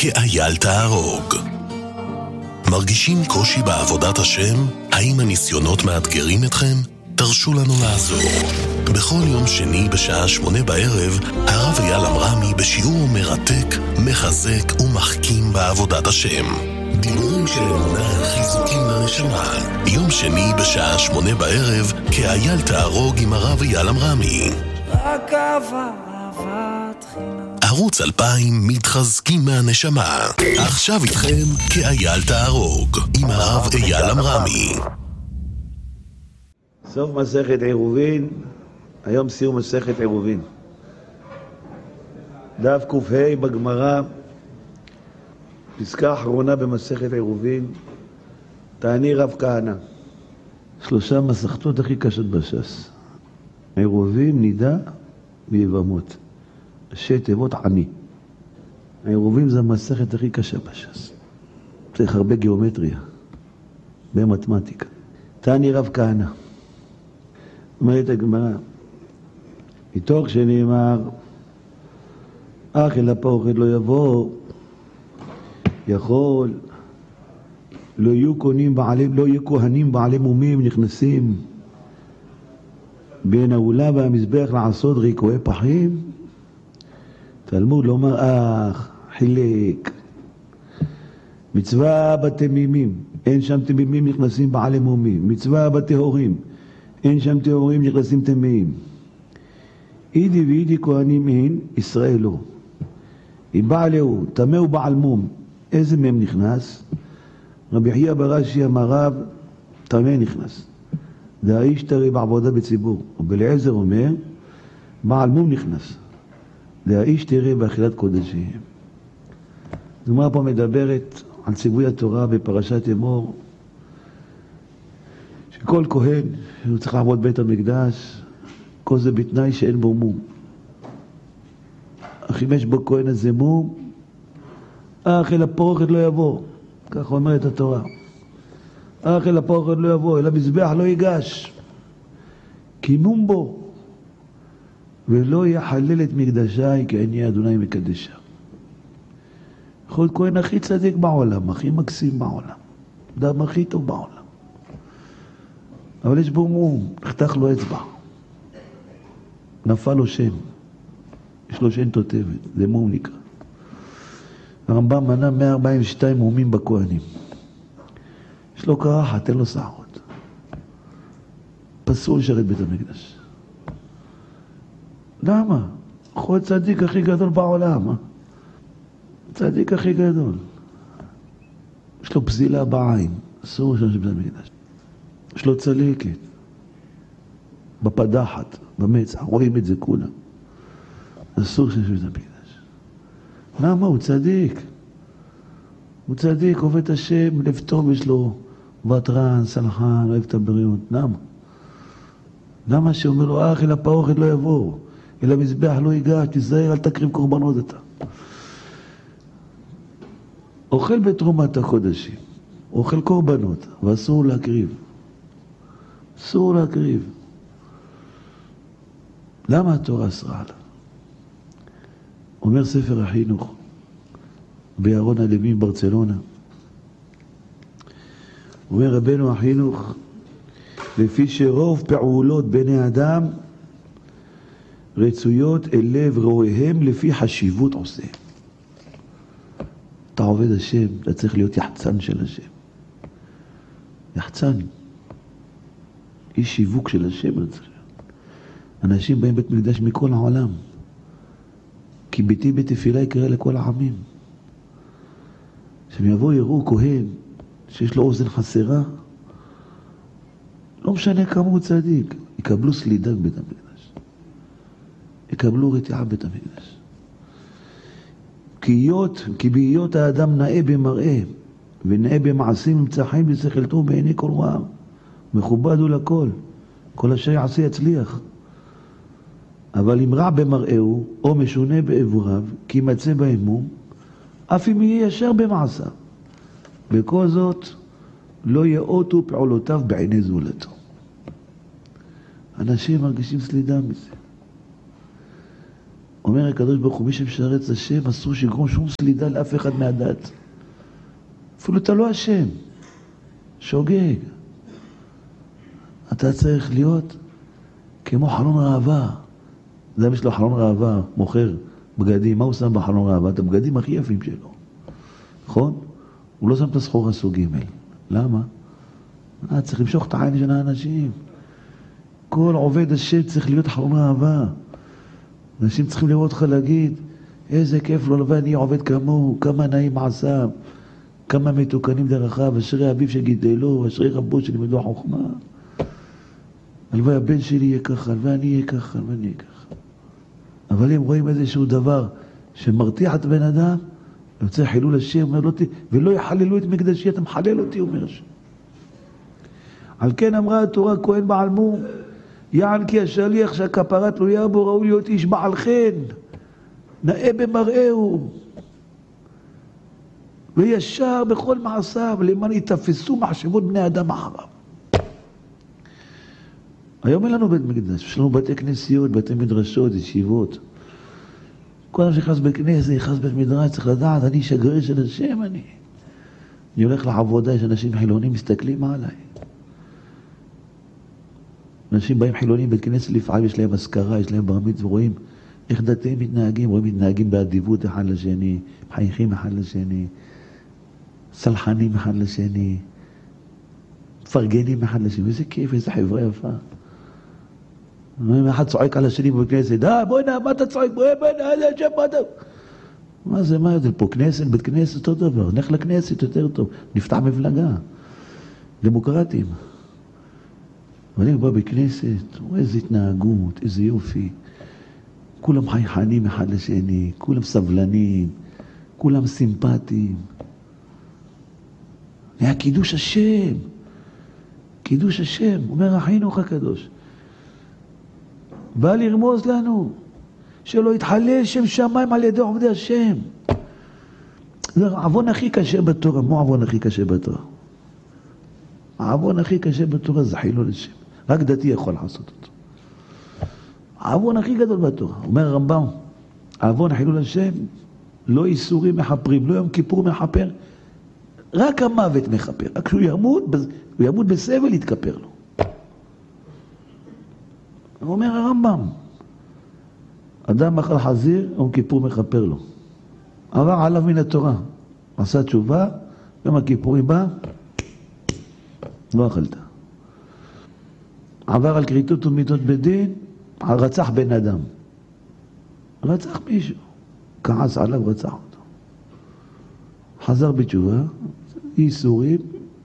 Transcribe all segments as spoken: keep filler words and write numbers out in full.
כאייל תהרוג. מרגישים קושי בעבודת השם? האם הניסיונות מאתגרים אתכם? תרשו לנו לעזור. בכל יום שני בשעה שמונה בערב, הרב אייל אמרמי בשיעור מרתק, מחזק ומחכים בעבודת השם. דיבורים של אמונה, חיזוקים לנשמה. יום שני בשעה שמונה בערב, כאייל תהרוג עם הרב אייל אמרמי. רק אהבה, אהבת חינם. ערוץ אלפיים מתחזקים מהנשמה. עכשיו איתכם כאייל תהרוג עם הרב אייל אמרמי. סוף מסכת עירובין, היום סיום מסכת עירובין. דף ק"ה בגמרא, פסקה אחרונה במסכת עירובין, תעני רב כהנא. שלושה מסכתות הכי קשות בש"ס. עירובין, נידה ויבמות. ראשי תיבות עני. העירובין זה המסכת הכי קשה בש"ס. צריך הרבה גיאומטריה, הרבה מתמטיקה. תעני רב כהנא. אומרת הגמרא, מתוך שנאמר, אך אל הפוחד לא יבוא, יכול, לא יהיו כהנים בעלי, לא יהיו כהנים בעלי מומים נכנסים בין האולה והמזבח לעשות ריקועי פחים. תלמוד לומר אך, חילק. מצווה בתמימים, אין שם תמימים נכנסים בעלי מומים. מצווה בטהורים, אין שם טהורים נכנסים טמאים. אידי ואידי כהנים אין, ישראל לא. אם בעל הוא, טמא הוא בעל מום, איזה מהם נכנס? רבי חייא ברש"י אמר רב, טמא נכנס. זה האיש תרי בעבודה בציבור. ובאליעזר אומר, בעל מום נכנס. זה האיש תרי באכילת קודשים. הגמרא פה מדברת על ציווי התורה בפרשת אמור, שכל כהן הוא צריך לעבוד בית המקדש, כל זה בתנאי שאין בו מום. אך אם יש בו כהן הזה מום, אך אל הפוחד לא יבוא, כך אומרת התורה. אך אל הפוחד לא יבוא, אל המזבח לא ייגש, כי מום בו, ולא יחלל את מקדשי כי אני אדוני מקדשה. יכול כהן הכי צדיק בעולם, הכי מקסים בעולם, אדם הכי טוב בעולם, אבל יש בו מום, נחתך לו אצבע, נפל לו שן, יש לו שן תותבת, זה מום נקרא. הרמב"ם מנה מאה ארבעים ושתיים מומים בכהנים. יש לו קרחת, אין לו שערות. פסול לשרת בית המקדש. למה? הוא הצדיק הכי גדול בעולם, אה? הצדיק הכי גדול. יש לו פזילה בעין, אסור לשרת בית המקדש. יש לו צליקת, בפדחת, במצח, רואים את זה כולם. אסור לשרת בית המקדש. למה? הוא צדיק. הוא צדיק, עובד את השם, לב טוב יש לו, וטרן, סלחן, אוהב את הבריאות. למה? למה שאומר לו, אך אל הפוחד לא יבוא, אל המזבח לא ייגש, תיזהר, אל תקריב קורבנות אתה. אוכל בתרומת הקודשים, אוכל קורבנות, ואסור להקריב. אסור להקריב. למה התורה אסרה עליו? אומר ספר החינוך בירון הלוי ברצלונה, אומר רבנו החינוך, לפי שרוב פעולות בני אדם רצויות אל לב רואיהם לפי חשיבות עושיהם. אתה עובד השם, אתה צריך להיות יחצן של השם. יחצן. איש שיווק של השם. אנשים באים בית מקדש מכל העולם. כי ביתי בתפילה יקרא לכל העמים. שהם יבואו יראו כהן שיש לו אוזן חסרה, לא משנה כמה הוא צדיק, יקבלו סלידה בבית המקדש. יקבלו רתיעה בבית המקדש. כי היות, כי בהיות האדם נאה במראה, ונאה במעשים מצחים ושכלתו בעיני כל רעם. מכובד הוא לכל. כל אשר יעשה יצליח. אבל אם רע במראהו, או משונה באיבוריו, כי ימצא בהם מום, אף אם יהיה ישר במעשה. בכל זאת, לא יאותו פעולותיו בעיני זולתו. אנשים מרגישים סלידה מזה. אומר הקדוש ברוך הוא, מי שמשרת את השם, אסור שיגרום שום סלידה לאף אחד מהדת. אפילו אתה לא השם. שוגג. אתה צריך להיות כמו חלון ראווה. זה יש לו חלון ראווה, מוכר בגדים. מה הוא שם בחלון ראווה? את הבגדים הכי יפים שלו. נכון? הוא לא שם את הסחורה סוג ג'. למה? אה, צריך למשוך את העין של האנשים. כל עובד השם צריך להיות חלון ראווה. אנשים צריכים לראות אותך להגיד, איזה כיף לו, ואני עובד כמוהו, כמה נעים מעשיו, כמה מתוקנים דרכיו, אשרי אביו שגידלו, אשרי רבו שלימדו חוכמה. הלוואי הבן שלי יהיה ככה, הלוואי אני אהיה ככה, הלוואי אני אהיה ככה. אבל אם רואים איזשהו דבר שמרתיח את בן אדם, יוצא חילול השם, אומר לו, ולא יחללו את מקדשי, אתה מחלל אותי, אומר השם. על כן אמרה התורה, כהן בעל מום, יען כי השליח שהכפרה תלויה בו, ראוי להיות איש בעל חן, נאה במראהו, וישר בכל מעשיו, למען יתפסו מחשבות בני אדם אחריו. היום אין לנו בית מקדש, יש לנו בתי כנסיות, בתי מדרשות, ישיבות. כל אדם שנכנס בית כנסת, נכנס בית מדרש, צריך לדעת, אני שגריר של השם, אני. אני הולך לעבודה, יש אנשים חילונים מסתכלים עליי. אנשים באים חילונים בית כנסת לפעמים, יש להם אזכרה, יש להם בר מצווה, ורואים איך דתיים מתנהגים, רואים מתנהגים באדיבות אחד לשני, מחייכים אחד לשני, סלחנים אחד לשני, מפרגנים אחד לשני, איזה כיף, איזה חברה יפה. אחד צועק על השני בבית כנסת, אה בואי נה, מה אתה צועק? בואי נה, איזה שם, מה אתה? מה זה, מה זה פה? כנסת, בית כנסת, אותו דבר, נלך לכנסת יותר טוב, נפתח מפלגה, דמוקרטים. אבל אני בא בכנסת, איזה התנהגות, איזה יופי. כולם חייכנים אחד לשני, כולם סבלנים, כולם סימפטיים. היה קידוש השם. קידוש השם, אומר החינוך הקדוש. בא לרמוז לנו, שלא יתחלל שם שמיים על ידי עובדי השם. זה העוון הכי קשה בתורה. מה העוון הכי קשה בתורה? העוון הכי קשה בתורה זה חילול השם. רק דתי יכול לעשות אותו. העוון הכי גדול בתורה. אומר הרמב"ם, העוון חילול השם, לא איסורים מחפרים, לא יום כיפור מחפר, רק המוות מחפר. רק כשהוא ימות, הוא ימות בסבל, יתכפר לו. אומר הרמב"ם, אדם אכל חזיר, יום כיפור מחפר לו. עבר עליו מן התורה, עשה תשובה, יום הכיפורי בא, לא אכלת. עבר על כריתות ומיתות בדין, רצח בן אדם. רצח מישהו, כעס עליו, רצח אותו. חזר בתשובה, איסורים,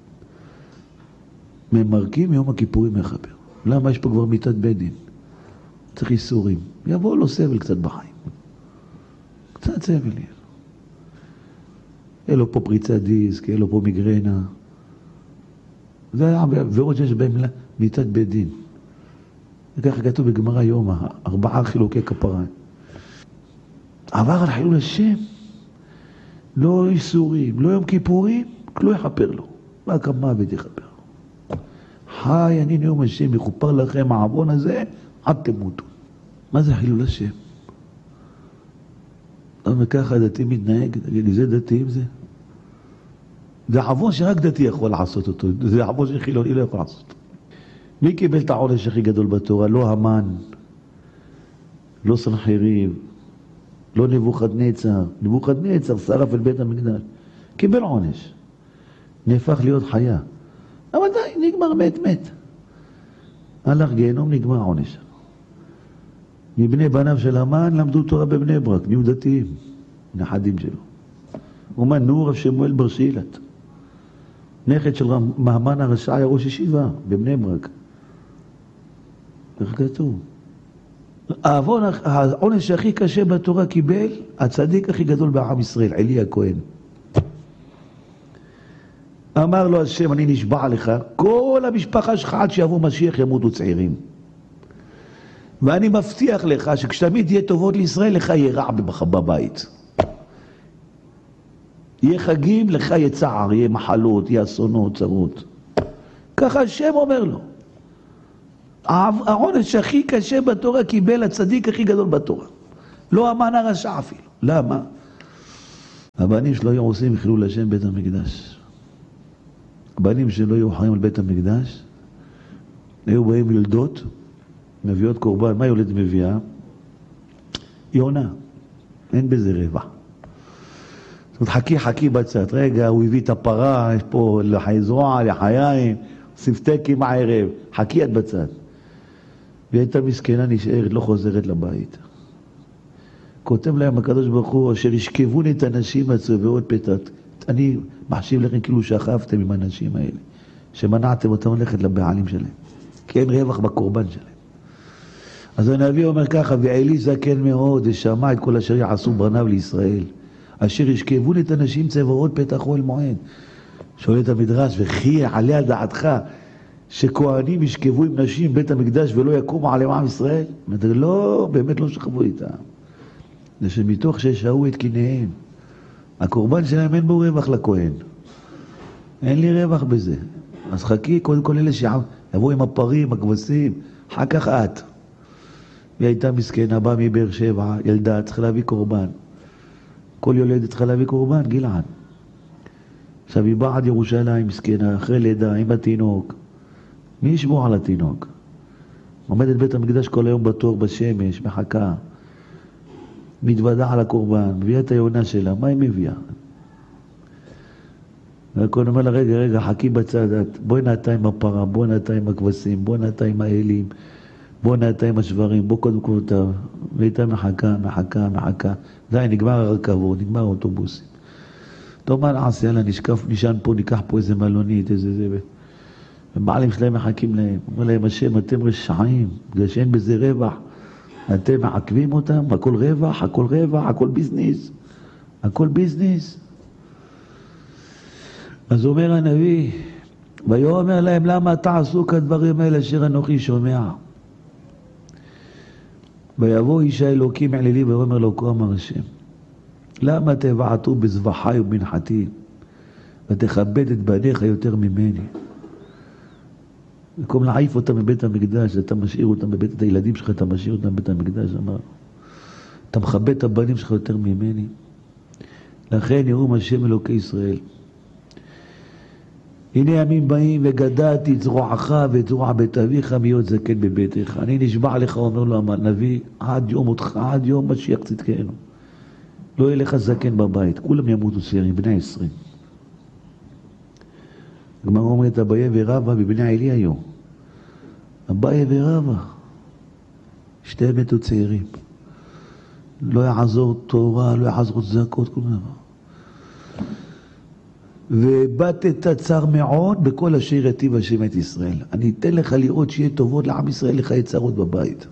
ממרקים, יום הכיפורים מחבר. למה יש פה כבר מיתת בדין? צריך איסורים. יבוא לו סבל קצת בחיים. קצת סבל יהיה לו. יהיה לו פה פריצת דיסק, יהיה לו פה מיגרנה. זה היה עבירות שיש בהם מיתת בדין. וככה כתוב בגמרא יומא, ארבעה חילוקי כפרה. עבר על חילול השם, לא איסורים, לא יום כיפורים, לא יחפר לו. רק המוות יחפר לו. חי אני נאום השם, יכופר לכם העוון הזה, עד תמותו. מה זה חילול השם? למה ככה דתי מתנהג? תגיד לי, זה דתי עם זה? זה עוון שרק דתי יכול לעשות אותו, זה עוון שחילוני לא יכול לעשות אותו. מי קיבל את העונש הכי גדול בתורה? לא המן, לא סנחריב, לא נבוכדנצר. נבוכדנצר שרף אל בית המקדש. קיבל עונש. נהפך להיות חיה. אבל די, נגמר מת מת. הלך גיהנום, נגמר העונש. מבני בניו של המן למדו תורה בבני ברק, נהיו דתיים, נכדים שלו. אומן נור רב שמואל בר שילת. נכד של מהמן הרשע היה ראש ישיבה בבני ברק. איך כתוב? העוון, העונש הכי קשה בתורה קיבל הצדיק הכי גדול בעם ישראל, עלי הכהן. אמר לו השם, אני נשבע לך, כל המשפחה שלך עד שיבוא משיח ימותו צעירים. ואני מבטיח לך שכשתמיד תהיה טובות לישראל, לך יהיה רע בבית. יהיה חגים, לך יהיה צער, יהיה מחלות, יהיה אסונות, צרות. ככה השם אומר לו. העונש הכי קשה בתורה קיבל הצדיק הכי גדול בתורה. לא המן הרשע אפילו. למה? הבנים שלו היו עושים חילול השם בית המקדש. הבנים שלו היו חיים על בית המקדש, היו באים ילדות, מביאות קורבן. מה יולדת מביאה? יונה. אין בזה רווח. זאת אומרת, חכי חכי בצד. רגע, הוא הביא את הפרה, יש פה לחי זרוע, לחיים, ספתקים הערב. חכי את בצד. והיא הייתה מסכנה נשארת, לא חוזרת לבית. כותב להם הקדוש ברוך הוא, אשר ישכבון את הנשים הצובעות פתת. אני מחשיב לכם כאילו שכבתם עם האנשים האלה, שמנעתם אותם ללכת לבעלים שלהם, כי אין רווח בקורבן שלהם. אז הנביא אומר ככה, ועלי זקן מאוד, ושמע את כל אשר יעשו בניו לישראל, אשר ישכבון את הנשים צובעות פתח אוהל מועד. שואל את המדרש, וכי עליה דעתך שכהנים ישכבו עם נשים בית המקדש ולא יקומו עליהם עם ישראל? אומרת, לא, באמת לא שכבו איתם. זה שמתוך ששהו את קניהם, הקורבן שלהם אין בו רווח לכהן. אין לי רווח בזה. אז חכי, קודם כל אלה שיבואו עם הפרים, הכבשים, אחר כך את. היא הייתה מסכנה, באה מבאר שבע, ילדה, צריכה להביא קורבן. כל יולדת צריכה להביא קורבן, גלעד. עכשיו היא באה עד ירושלים, מסכנה, אחרי לידה, עם התינוק. מי ישמור על התינוק? עומדת בית המקדש כל היום בתור בשמש, מחכה. מתוודע על הקורבן, מביאה את היונה שלה, מה היא מביאה? והכל אומר לה, רגע, רגע, חכי בצד, בואי נעתה עם הפרה, בואי נעתה עם הכבשים, בואי נעתה עם האלים, בואי נעתה עם השברים, בואי קודם כל אותה. והייתה מחכה, מחכה, מחכה. די, נגמר הרכבות, נגמר האוטובוסים. טוב, מה נעשה? יאללה, נשקף, נשען פה, ניקח פה איזה מלונית, איזה זה. ובעלים שלהם מחכים להם. אומר להם, השם, אתם רשעים, בגלל שאין בזה רווח. אתם מעכבים אותם, הכל רווח, הכל רווח, הכל ביזניס. הכל ביזניס. אז אומר הנביא, ויאמר להם, למה תעשו כדברים האלה אשר אנוכי שומע? ויבוא איש האלוקים אלילי ואומר לו, כה אמר השם, למה תבעטו בזבחי ובמנחתי ותכבד את בניך יותר ממני? במקום להעיף אותם מבית המקדש, אתה משאיר אותם בבית, את הילדים שלך אתה משאיר אותם בבית המקדש, אמר, אתה מכבד את הבנים שלך יותר ממני. לכן יראום השם אלוקי ישראל, הנה ימים באים וגדעתי את זרועך ואת זרוע בית אביך להיות זקן בביתך. אני נשבע לך, אומר לו הנביא, עד יום אותך, עד יום משיח צדקנו. לא יהיה לך זקן בבית, כולם ימותו צעירים, בני עשרים. הגמרא אומרת, אביה ורבא בבני עלי היו. אביה ורבא, שתי מתו צעירים. לא יעזור תורה, לא יעזור זכות, כל דבר. ובטת צר מאוד בכל אשר יטיב השם את ישראל. אני אתן לך לראות שיהיה טובות לעם ישראל, לך יהיה צרות בבית.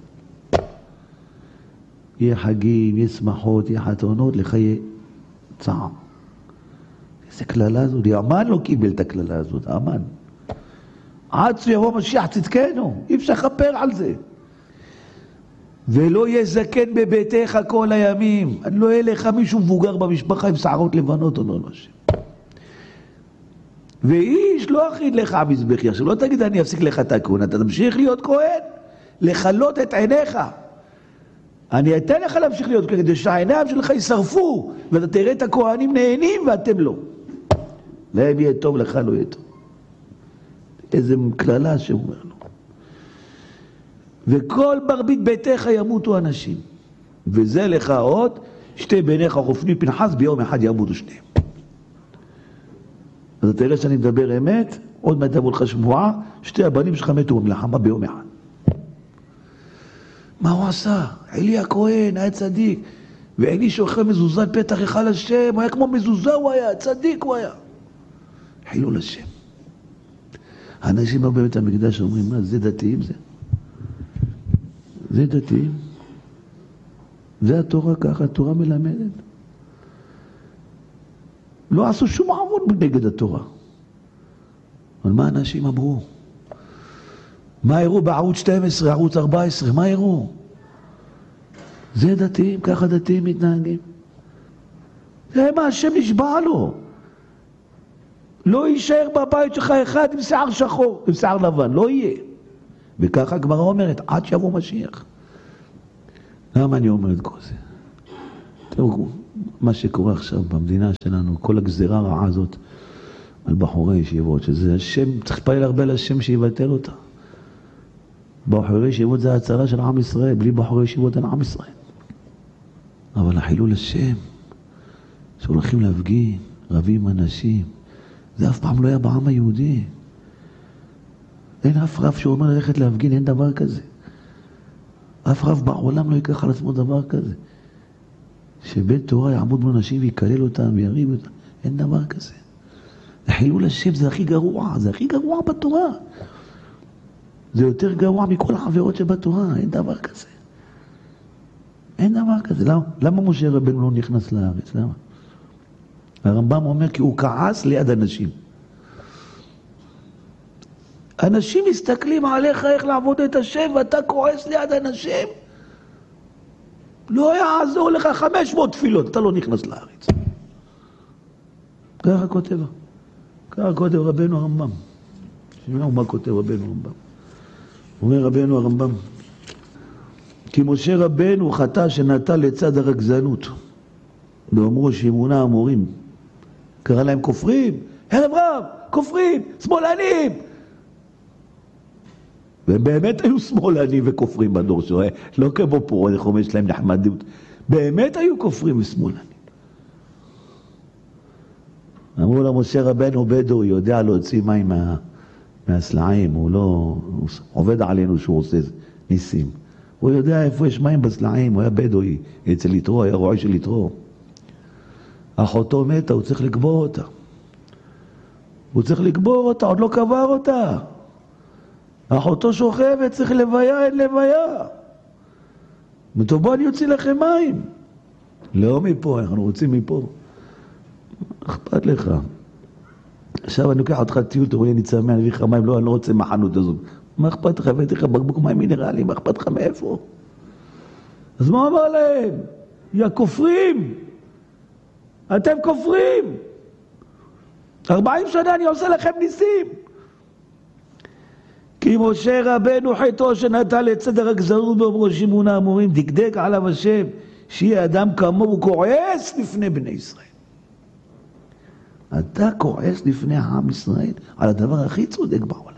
יהיה חגים, יהיה שמחות, יהיה חתונות, לך יהיה צער. איזה כללה הזאת, האמן לא קיבל את הכללה הזאת, האמן. עד שיבוא משיח צדקנו, אי אפשר לכפר על זה. ולא יהיה זקן בביתך כל הימים. אני לא יהיה לך מישהו מבוגר במשפחה עם שערות לבנות או לא משהו. ואיש לא אחיד לך המזבחי. עכשיו לא תגיד אני אפסיק לך את הכהונה, אתה תמשיך להיות כהן, לחלות את עיניך. אני אתן לך להמשיך להיות כהן, כדי שהעיניים שלך יישרפו, ואתה תראה את הכהנים נהנים ואתם לא. להם יהיה טוב, לך לא יהיה טוב. איזה כללה שאומר לו. וכל מרבית ביתך ימותו אנשים. וזה לך עוד, שתי בניך חופני פנחס ביום אחד ימותו שניהם. אז תראה שאני מדבר אמת, עוד מעט תבוא לך שבועה, שתי הבנים שלך מתו במלחמה ביום אחד. מה הוא עשה? עלי הכהן, היה צדיק. ועלי שאוכל מזוזת פתח היכל השם, הוא היה כמו מזוזה, הוא היה, צדיק הוא היה. חילול השם. האנשים בבית המקדש אומרים, מה, זה דתיים זה? זה דתיים? זה התורה ככה, התורה מלמדת. לא עשו שום עבוד נגד התורה. אבל מה אנשים אמרו? מה הראו בערוץ שתים עשרה, ערוץ ארבע עשרה, מה הראו? זה דתיים, ככה דתיים מתנהגים. זה מה השם נשבע לו. לא יישאר בבית שלך אחד עם שיער שחור, עם שיער לבן, לא יהיה. וככה הגמרא אומרת, עד שיבוא משיח. למה אני אומר את כל זה? מה שקורה עכשיו במדינה שלנו, כל הגזירה הרעה הזאת על בחורי ישיבות, שזה השם, צריך להתפלל הרבה לשם שיבטל אותה. בחורי ישיבות זה הצהרה של עם ישראל, בלי בחורי ישיבות אין עם ישראל. אבל החילול השם, שהולכים להפגין, רבים אנשים, זה אף פעם לא היה בעם היהודי. אין אף רב שאומר ללכת להפגין, אין דבר כזה. אף רב בעולם לא ייקח על עצמו דבר כזה. שבית תורה יעמוד מול אנשים ויקלל אותם ויריב אותם. אין דבר כזה. חילול השם זה הכי גרוע, זה הכי גרוע בתורה. זה יותר גרוע מכל העבירות שבתורה, אין דבר כזה. אין דבר כזה. למה, למה משה רבנו לא נכנס לארץ? למה? הרמב"ם אומר כי הוא כעס ליד אנשים. אנשים מסתכלים עליך איך לעבוד את השם ואתה כועס ליד אנשים. לא יעזור לך חמש מאות תפילות, אתה לא נכנס לארץ. ככה כותב. ככה כותב רבנו הרמב"ם. שמעו מה כותב רבנו הרמב"ם. אומר רבנו הרמב"ם, כי משה רבנו חטא שנטה לצד הרגזנות. ואומרו שימונה המורים. קרא להם כופרים, הרב רב, כופרים, שמאלנים. והם באמת היו שמאלנים וכופרים בדור שלו, לא כמו פה, איך אומר שלהם נחמדות. באמת היו כופרים ושמאלנים. אמרו למשה רבנו בדו, הוא יודע להוציא מים מה, מהסלעים, הוא לא, הוא עובד עלינו שהוא עושה ניסים. הוא יודע איפה יש מים בסלעים, הוא היה בדואי, אצל יתרו, היה רועי של יתרו. אחותו מתה, הוא צריך לקבור אותה. הוא צריך לקבור אותה, עוד לא קבר אותה. אחותו שוכבת, צריך לוויה, אין לוויה. טוב, בוא אני יוציא לכם מים. לא מפה, אנחנו רוצים מפה. אכפת לך. עכשיו אני לוקח אותך טיול, אתה רואה, אני צמא, אני אביא לך מים, לא, אני לא רוצה מחנות הזאת. מה אכפת לך? הבאתי לך בקבוק מים מינרליים, מה אכפת לך מאיפה? אז מה אמר להם? יא כופרים! אתם כופרים! ארבעים שנה אני עושה לכם ניסים! כי משה רבנו חטאו שנטה לצד הרגזנות באומרו שימונה המורים, דקדק עליו השם, שיהיה אדם כמוהו כועס לפני בני ישראל. אתה כועס לפני עם ישראל על הדבר הכי צודק בעולם.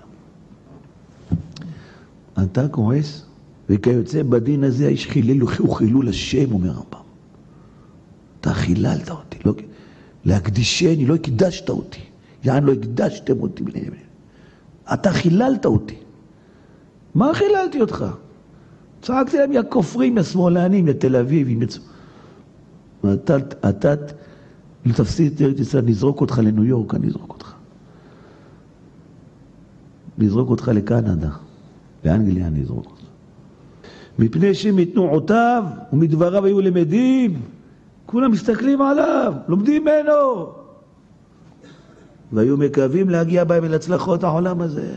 אתה כועס, וכיוצא בדין הזה האיש חילל וחילול השם, אומר הרמב"ם. אתה חיללת אותי, לא, להקדישני, לא הקדשת אותי. יען לא הקדשתם אותי בני בני. אתה חיללת אותי. מה חיללתי אותך? צעקתי להם, יא כופרים, יא שמאלנים, יא תל אביב, יצאו. אתה, אתה, לא תפסיד את ארץ ישראל, נזרוק אותך לניו יורק, אני אזרוק אותך. נזרוק אותך לקנדה, לאנגליה אני אזרוק אותך. מפני שמתנועותיו ומדבריו היו למדים, כולם מסתכלים עליו, לומדים ממנו. והיו מקווים להגיע בהם אל הצלחות העולם הזה.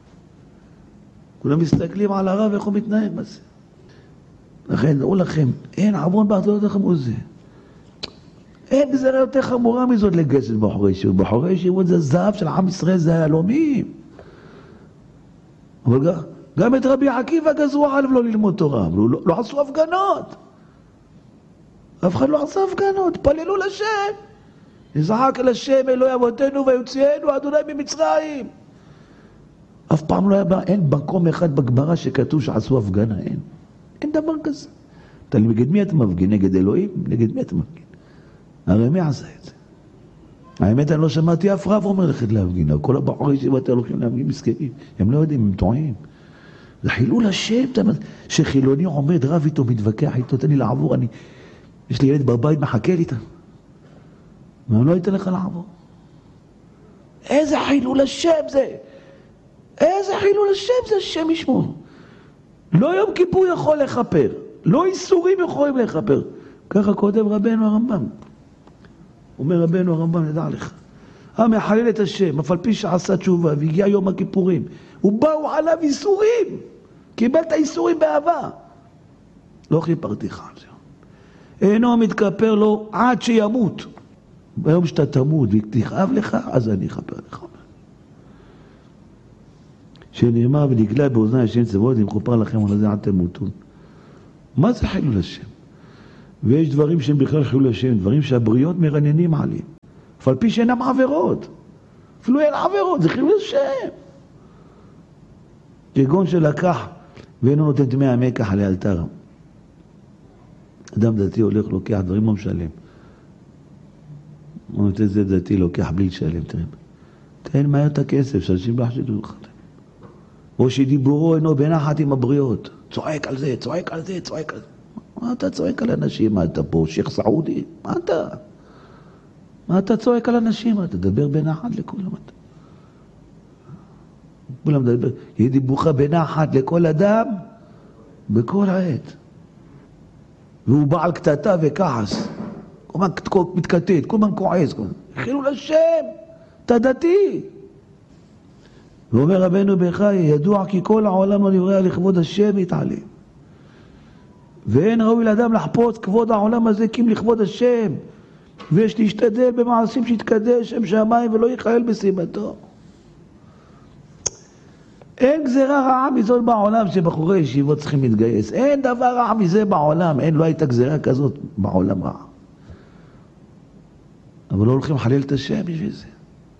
כולם מסתכלים על הרב איך הוא מתנהג בזה. לכן, דעו לכם, אין עוון בארצות לכם הוא זה. אין גזרה יותר חמורה מזאת לגשת בחורי ישיבות. בחורי ישיבות זה זהב של עם ישראל, זה היהלומים. אבל גם, גם את רבי עקיבא גזרו עליו לא ללמוד תורה, אבל לא, לא עשו הפגנות. אף אחד לא עשה הפגנות, פללו לשם. נזעק אל השם אלוהי אבותינו ויוציאנו אדוני ממצרים. אף פעם לא היה, אין מקום אחד בגמרא שכתוב שעשו הפגנה, אין. אין דבר כזה. אתה נגד מי אתה מפגין? נגד אלוהים? נגד מי אתה מפגין? הרי מי עשה את זה? האמת אני לא שמעתי אף רב אומר לכת להפגין. כל הבחורי ישיבות הולכים להפגין מסכנים. הם לא יודעים, הם טועים. זה חילול השם. שחילוני עומד, רב איתו, מתווכח איתו, תן לי לעבור, אני... יש לי ילד בבית, מחכה לי איתה. ואני לא אתן לך לעבור. איזה חילול השם זה? איזה חילול השם זה השם ישמור? לא יום כיפור יכול לחפר. לא איסורים יכולים לחפר. ככה כותב רבנו הרמב"ם. אומר רבנו הרמב"ם, נדע לך. המחלל את השם, אף על פי שעשה תשובה, והגיע יום הכיפורים. ובאו עליו איסורים. קיבל את האיסורים באהבה. לא חיפרתיך על זה. אינו מתכפר לו עד שימות. ביום שאתה תמות ותכאב לך, אז אני אכפר לך. שנאמר ונגלה באוזני השם צבאות, אם כופר לכם על זה עד תמותון. מה זה חילול השם? ויש דברים שהם בכלל חילול השם, דברים שהבריות מרננים עליהם. אבל פי שאינם עבירות. אפילו אין עבירות, זה חילול השם. כגון שלקח ואינו נותן דמי המקח לאלתר. אדם דתי הולך, לוקח, דברים לא משלם. הוא נותן זה דתי, לוקח בלי לשלם, תראה. תן מהר את הכסף, שאנשים לא יחשדו לך. או שדיבורו אינו בנחת עם הבריות. צועק על זה, צועק על זה, צועק על זה. מה אתה צועק על אנשים? מה אתה פה, שייך סעודי? מה אתה? מה אתה צועק על אנשים? מה אתה דבר בנחת לכולם? כולם מדבר, יהיה דיבורך בנחת לכל אדם בכל העת. והוא בעל קטטה וכעס. כל הזמן מתקטט, כל הזמן כועס. חילול השם, אתה דתי. ואומר רבנו בחי, ידוע כי כל העולם לא נברא לכבוד השם יתעלה. ואין ראוי לאדם לחפוץ כבוד העולם הזה כי אם לכבוד השם. ויש להשתדל במעשים שיתקדש שם שמיים ולא ייחלל בסיבתו. אין גזירה רעה מזאת בעולם שבחורי ישיבות צריכים להתגייס. אין דבר רע מזה בעולם. אין, לא הייתה גזירה כזאת בעולם רע. אבל לא הולכים לחלל את השם בשביל זה.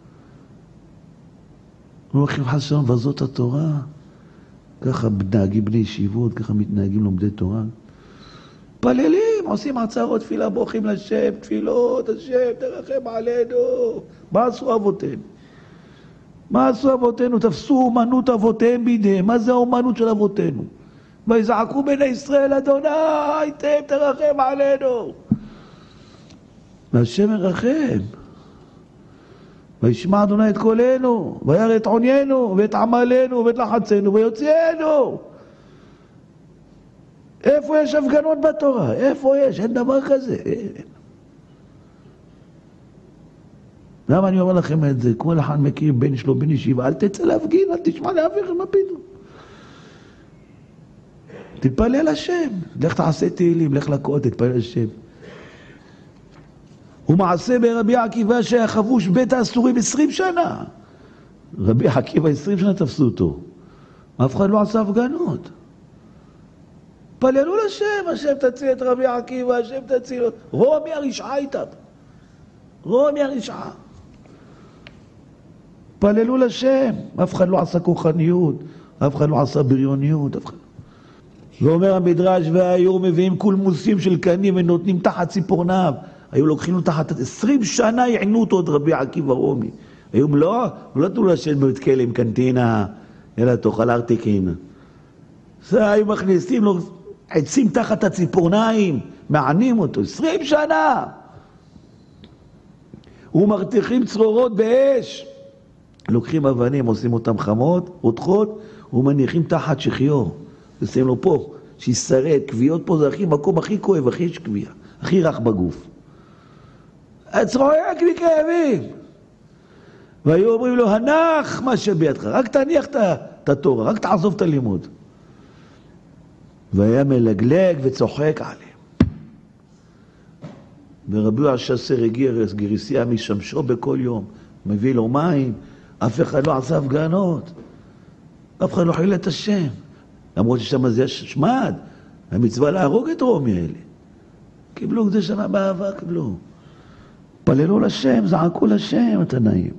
לא הולכים חסון וזאת התורה. ככה מתנהגים בני ישיבות, ככה מתנהגים לומדי תורה. פללים, עושים עצרות תפילה, בוכים לשם, תפילות, השם, תרחם עלינו. מה עשו אבותינו? מה עשו אבותינו? תפסו אומנות אבותיהם בידיהם. מה זה האומנות של אבותינו? ויזעקו בני ישראל, אדוני, תם תרחם עלינו. והשם מרחם. וישמע אדוני את קולנו, וירא את עוניינו, ואת עמלנו, ואת לחצנו, ויוציאנו. איפה יש הפגנות בתורה? איפה יש? אין דבר כזה. אין. למה אני אומר לכם את זה? כל אחד מכיר בן שלו, בן ישיבה, אל תצא להפגין, אל תשמע להביך, מה פתאום? תתפלל השם, לך תעשה תהילים, לך לקוד, תתפלל השם. ומעשה ברבי עקיבא שהיה חבוש בית האסורים עשרים שנה. רבי עקיבא עשרים שנה תפסו אותו. אף אחד לא עשה הפגנות. פללו לשם, השם תציל את רבי עקיבא, השם תציל אותו. רומי הרשעה איתם. רומי הרשעה. פללו לשם, אף אחד לא עשה כוחניות, אף אחד לא עשה בריוניות, אף אחד. ואומר המדרש, והיו מביאים קולמוסים של קנים ונותנים תחת ציפורניו. היו לוקחים לו תחת עשרים שנה, יענו אותו את רבי עקיבא רומי. היו לא, לא תנו לשם בבית כלא עם קנטינה, אלא תאכל ארטיקים. זה היו מכניסים לו עצים תחת הציפורניים, מענים אותו, עשרים שנה. ומרתיחים צרורות באש. לוקחים אבנים, עושים אותם חמות, רותחות, ומניחים תחת שחיו. ושמים לו פה, שישרד, קביעות פה זה הכי מקום הכי כואב, הכי יש קביעה, הכי רך בגוף. הצרועק מכאבים. והיו אומרים לו, הנח מה שבידך, רק תניח את התורה, רק תעזוב את הלימוד. והיה מלגלג וצוחק עליהם. ורבי יעששר הגיע גריסיה משמשו בכל יום, מביא לו מים, אף אחד לא עשה הפגנות, אף אחד לא חילל את השם. למרות ששם זה יש שמד, המצווה להרוג את רומי האלה. קיבלו כדי שנה באהבה, קיבלו. פללו לשם, זעקו לשם, התנאים.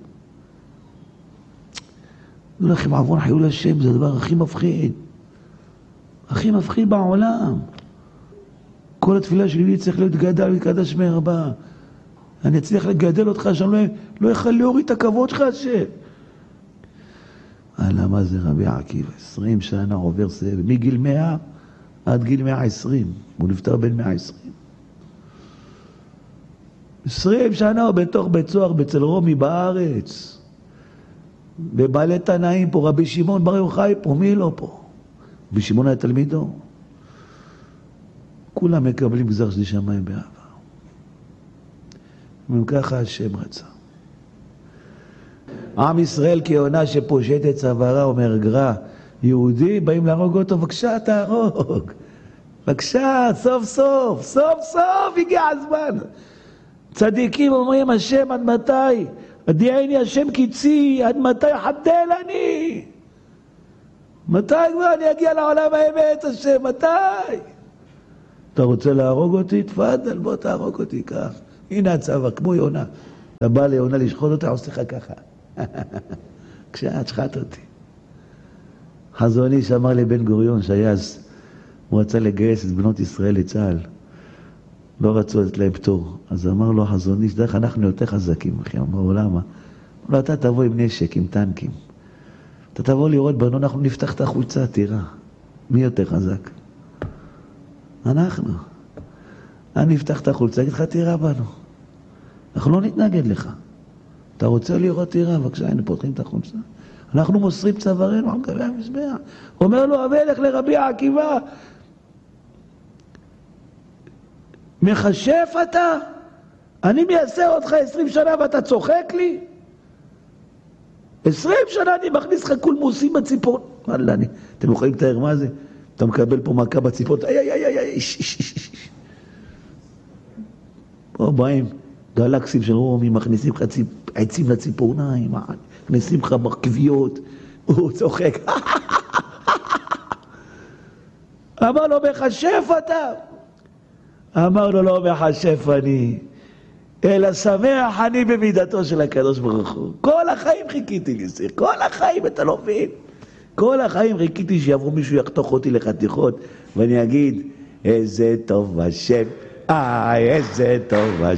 לא לכם עוון חילול השם, זה הדבר הכי מפחיד. הכי מפחיד בעולם. כל התפילה שלי צריך להיות גדל וקדש מרבה. אני אצליח לגדל אותך, שאני לא, לא יכול להוריד את הכבוד שלך, השם. למה זה רבי עקיבא? עשרים שנה עובר סבל, מגיל מאה עד גיל מאה עשרים. הוא נפטר בין מאה עשרים. עשרים שנה הוא בתוך בית סוהר בצל רומי בארץ. בבעלי תנאים פה, רבי שמעון בר יוחאי פה, מי לא פה? רבי שמעון היה תלמידו. כולם מקבלים גזר שדי שמיים באהבה. וככה השם רצה. עם ישראל כעונה שפושטת צווארה אומר גרע, יהודי באים להרוג אותו, בבקשה תהרוג. בבקשה, סוף סוף, סוף סוף הגיע הזמן. צדיקים אומרים השם עד מתי? הדיעני השם קיצי, עד מתי חדל אני? מתי כבר אני אגיע לעולם האמת השם? מתי? אתה רוצה להרוג אותי? תפאדל, בוא תהרוג אותי כך. הנה הצבא, כמו יונה. אתה בא ליונה לשחוט אותה, עושה לך ככה. כשאת שחט אותי. חזון איש אמר לבן גוריון שהיה אז, הוא רצה לגייס את בנות ישראל לצה"ל. לא רצו לתת להם פטור. אז אמר לו חזון איש, דרך אנחנו יותר חזקים, אחי, אמרו, למה? אמר לו, אתה תבוא עם נשק, עם טנקים. אתה תבוא לראות בנו, אנחנו נפתח את החולצה, תראה. מי יותר חזק? אנחנו. אני אפתח את החולצה, אגיד לך, תראה בנו. אנחנו לא נתנגד לך. אתה רוצה לראות, תראה, בבקשה, הנה פותחים את החולצה. אנחנו מוסרים צווארנו, אנחנו מקווה המזבח. אומר לו המלך לרבי עקיבא, מחשף אתה? אני מייסר אותך עשרים שנה ואתה צוחק לי? עשרים שנה אני מכניס לך קולמוסים בציפור. וואלה, אני, אתם יכולים לתאר מה זה? אתה מקבל פה מכה בציפור, איי איי איי איי איי, איש איש איש איש. פה באים גלקסים של רומי, מכניסים לך עצים לציפורניים, מכניסים לך מרכביות, הוא צוחק. אמר לו, מחשף אתה? אמר לו, לא מחשף אני, אלא שמח אני במידתו של הקדוש ברוך הוא. כל החיים חיכיתי לזה, כל החיים, אתה לא מבין? כל החיים חיכיתי שיבוא מישהו יחתוך אותי לחתיכות, ואני אגיד, איזה טוב השם, איי, איזה טוב השם.